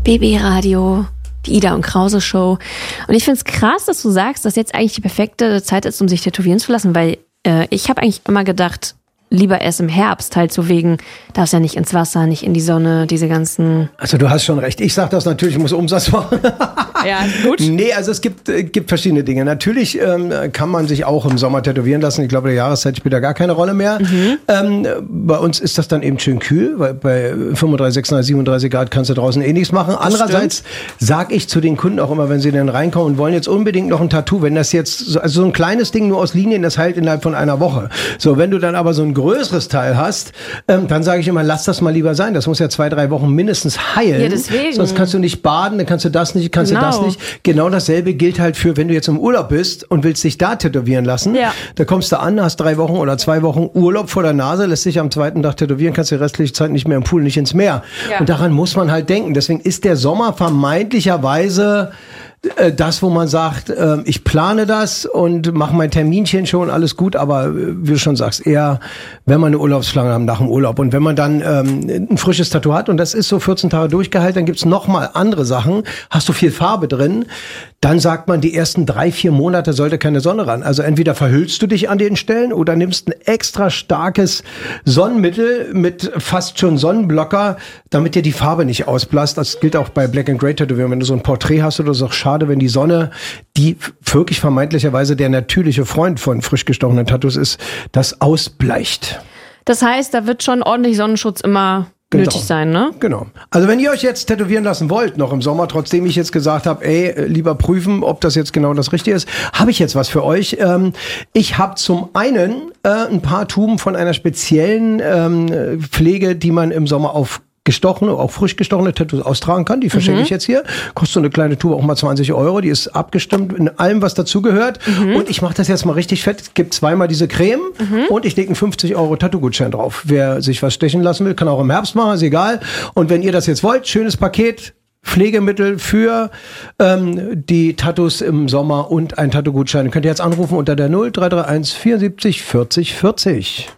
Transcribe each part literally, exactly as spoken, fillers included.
B B Radio, die Ida und Krause Show. Und ich finde es krass, dass du sagst, dass jetzt eigentlich die perfekte Zeit ist, um sich tätowieren zu lassen, weil äh, ich habe eigentlich immer gedacht, lieber erst im Herbst, halt so wegen, darfst ja nicht ins Wasser, nicht in die Sonne, diese ganzen... Also du hast schon recht. Ich sag das natürlich, ich muss Umsatz machen. Ja, gut. Nee, also es gibt, äh, gibt verschiedene Dinge. Natürlich ähm, kann man sich auch im Sommer tätowieren lassen. Ich glaube, der Jahreszeit spielt da gar keine Rolle mehr. Mhm. Ähm, bei uns ist das dann eben schön kühl, weil bei fünfunddreißig, sechsunddreißig, siebenunddreißig Grad kannst du draußen eh nichts machen. Das Andererseits sage ich zu den Kunden auch immer, wenn sie dann reinkommen und wollen jetzt unbedingt noch ein Tattoo, wenn das jetzt, so, also so ein kleines Ding nur aus Linien, das heilt innerhalb von einer Woche. So, wenn du dann aber so ein größeres Teil hast, ähm, dann sage ich immer, lass das mal lieber sein. Das muss ja zwei, drei Wochen mindestens heilen. Ja, deswegen. Sonst kannst du nicht baden, dann kannst du das nicht, kannst Genau. du das nicht. Genau dasselbe gilt halt für, wenn du jetzt im Urlaub bist und willst dich da tätowieren lassen. Ja. Da kommst du an, hast drei Wochen oder zwei Wochen Urlaub vor der Nase, lässt dich am zweiten Tag tätowieren, kannst die restliche Zeit nicht mehr im Pool, nicht ins Meer. Ja. Und daran muss man halt denken. Deswegen ist der Sommer vermeintlicherweise das, wo man sagt, äh, ich plane das und mache mein Terminchen schon, alles gut, aber äh, wie du schon sagst, eher, wenn man eine Urlaubsplanung hat nach dem Urlaub und wenn man dann ähm, ein frisches Tattoo hat und das ist so vierzehn Tage durchgehalten, dann gibt's noch mal andere Sachen, hast du viel Farbe drin, dann sagt man, die ersten drei, vier Monate sollte keine Sonne ran. Also entweder verhüllst du dich an den Stellen oder nimmst ein extra starkes Sonnenmittel mit fast schon Sonnenblocker, damit dir die Farbe nicht ausblasst. Das gilt auch bei Black and Grey Tätowierungen. Wenn du so ein Porträt hast oder so, schade, wenn die Sonne, die wirklich vermeintlicherweise der natürliche Freund von frisch gestochenen Tattoos ist, das ausbleicht. Das heißt, da wird schon ordentlich Sonnenschutz immer Genau. nötig sein, ne? Genau. Also wenn ihr euch jetzt tätowieren lassen wollt, noch im Sommer, trotzdem ich jetzt gesagt habe, ey, lieber prüfen, ob das jetzt genau das Richtige ist, habe ich jetzt was für euch. Ähm, ich habe zum einen äh, ein paar Tuben von einer speziellen ähm, Pflege, die man im Sommer auf gestochene, auch frisch gestochene Tattoos austragen kann. Die verschenke mhm. ich jetzt hier. Kostet so eine kleine Tube auch mal zwanzig Euro. Die ist abgestimmt in allem, was dazugehört. Mhm. Und ich mache das jetzt mal richtig fett. Es gibt zweimal diese Creme mhm. und ich lege einen fünfzig Euro Tattoo-Gutschein drauf. Wer sich was stechen lassen will, kann auch im Herbst machen, ist egal. Und wenn ihr das jetzt wollt, schönes Paket, Pflegemittel für ähm, die Tattoos im Sommer und ein Tattoo-Gutschein. Könnt ihr jetzt anrufen unter der null drei drei eins vierundsiebzig vierzig vierzig.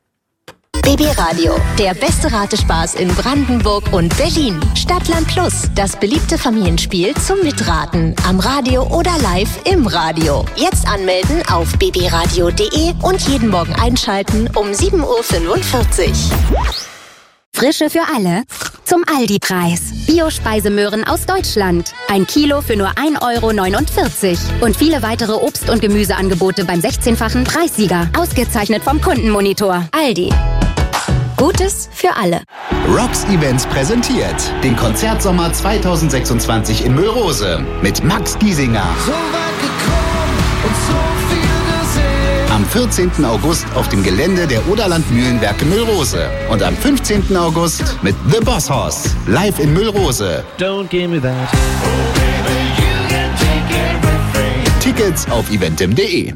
B B Radio, der beste Ratespaß in Brandenburg und Berlin. Stadtland Plus, das beliebte Familienspiel zum Mitraten. Am Radio oder live im Radio. Jetzt anmelden auf b b radio punkt de und jeden Morgen einschalten um sieben Uhr fünfundvierzig. Frische für alle zum Aldi-Preis. Bio-Speisemöhren aus Deutschland. Ein Kilo für nur ein Euro neunundvierzig. Und viele weitere Obst- und Gemüseangebote beim sechzehnfachen Preissieger. Ausgezeichnet vom Kundenmonitor. Aldi. Gutes für alle. Rocks Events präsentiert den Konzertsommer zweitausendsechsundzwanzig in Müllrose mit Max Giesinger. So weit gekommen und so viel gesehen. Am vierzehnten August auf dem Gelände der Oderland Mühlenwerke Müllrose. Und am fünfzehnten August mit The Boss Hoss. Live in Müllrose. Don't give me that. Oh baby, you can take everything. Tickets auf eventim punkt de.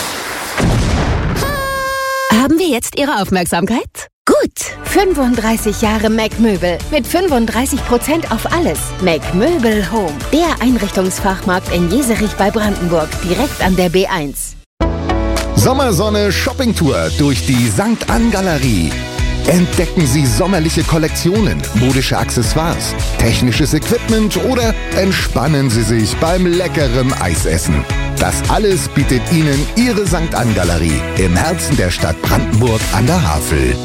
Haben wir jetzt Ihre Aufmerksamkeit? Gut, fünfunddreißig Jahre Mac Möbel mit fünfunddreißig Prozent auf alles. Mac Möbel Home, der Einrichtungsfachmarkt in Jeserich bei Brandenburg, direkt an der B eins. Sommersonne Shoppingtour durch die Sankt Ann Galerie. Entdecken Sie sommerliche Kollektionen, modische Accessoires, technisches Equipment oder entspannen Sie sich beim leckeren Eisessen. Das alles bietet Ihnen Ihre Sankt Ann Galerie im Herzen der Stadt Brandenburg an der Havel.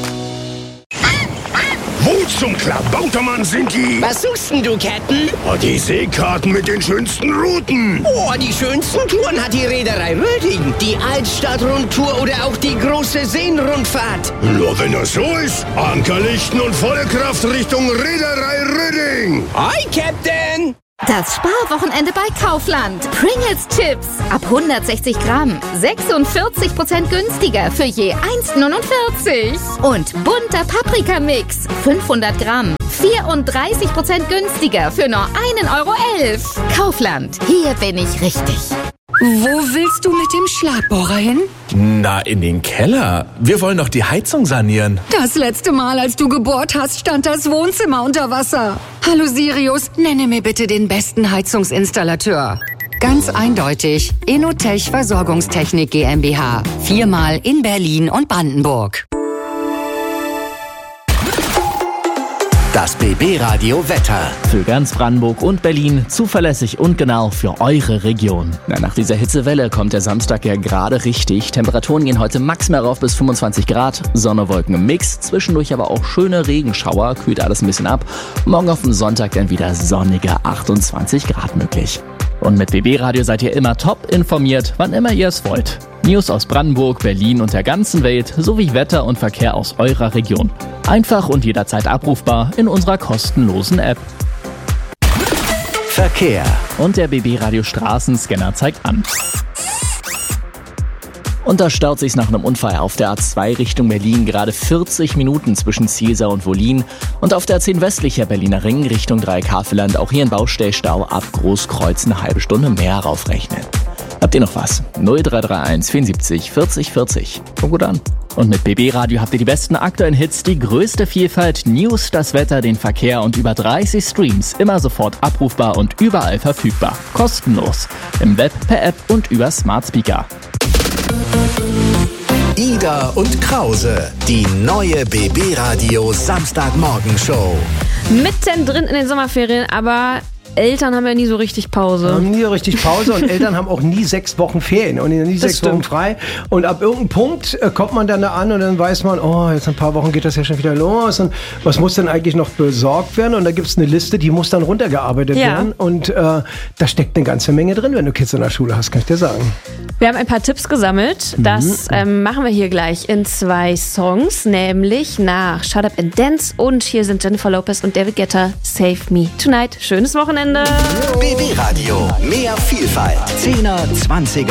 Wo zum Klabautermann sind die? Was suchst denn du, Captain? Oh, die Seekarten mit den schönsten Routen. Oh, die schönsten Touren hat die Reederei Röding. Die Altstadtrundtour oder auch die große Seenrundfahrt. Nur wenn das so ist, Ankerlichten und volle Kraft Richtung Reederei Röding. Hi, Captain! Das Sparwochenende bei Kaufland. Pringles Chips ab hundertsechzig Gramm. sechsundvierzig Prozent günstiger für je eins neunundvierzig. Und bunter Paprikamix. fünfhundert Gramm. vierunddreißig Prozent günstiger für nur ein Euro elf. Kaufland. Hier bin ich richtig. Wo willst du mit dem Schlagbohrer hin? Na, in den Keller. Wir wollen doch die Heizung sanieren. Das letzte Mal, als du gebohrt hast, stand das Wohnzimmer unter Wasser. Hallo Sirius, nenne mir bitte den besten Heizungsinstallateur. Ganz eindeutig, Inotech Versorgungstechnik GmbH. Viermal in Berlin und Brandenburg. Das B B-Radio Wetter. Für ganz Brandenburg und Berlin zuverlässig und genau für eure Region. Na, nach dieser Hitzewelle kommt der Samstag ja gerade richtig. Temperaturen gehen heute maximal rauf bis fünfundzwanzig Grad. Sonne, Wolken im Mix. Zwischendurch aber auch schöne Regenschauer. Kühlt alles ein bisschen ab. Morgen auf dem Sonntag dann wieder sonnige achtundzwanzig Grad möglich. Und mit B B-Radio seid ihr immer top informiert, wann immer ihr es wollt. News aus Brandenburg, Berlin und der ganzen Welt sowie Wetter und Verkehr aus eurer Region. Einfach und jederzeit abrufbar in unserer kostenlosen App. Verkehr. Und der B B-Radio Straßenscanner zeigt an. Und da staut sich's nach einem Unfall auf der A zwei Richtung Berlin gerade vierzig Minuten zwischen Zielsau und Wollin. Und auf der A zehn westlicher Berliner Ring Richtung Dreieck-Havelland auch hier ein Baustellstau ab Großkreuz eine halbe Stunde mehr raufrechnen. Habt ihr noch was? null drei drei eins vierundsiebzig vierzig vierzig. Kommt gut an. Und mit B B-Radio habt ihr die besten aktuellen Hits, die größte Vielfalt, News, das Wetter, den Verkehr und über dreißig Streams. Immer sofort abrufbar und überall verfügbar. Kostenlos. Im Web, per App und über Smart Speaker. Ida und Krause, die neue B B-Radio Samstagmorgenshow. Mittendrin in den Sommerferien, aber Eltern haben ja nie so richtig Pause. Haben nie so richtig Pause und Eltern haben auch nie sechs Wochen Ferien und nie sechs Wochen frei. Und ab irgendeinem Punkt äh, kommt man dann da an und dann weiß man, oh, jetzt ein paar Wochen geht das ja schon wieder los. Und was muss denn eigentlich noch besorgt werden? Und da gibt es eine Liste, die muss dann runtergearbeitet Ja. werden. Und äh, da steckt eine ganze Menge drin, wenn du Kids in der Schule hast, kann ich dir sagen. Wir haben ein paar Tipps gesammelt. Das ähm, machen wir hier gleich in zwei Songs, nämlich nach Shut Up and Dance. Und hier sind Jennifer Lopez und David Guetta, Save Me Tonight. Schönes Wochenende. B B-Radio, mehr Vielfalt. zehner, zwanziger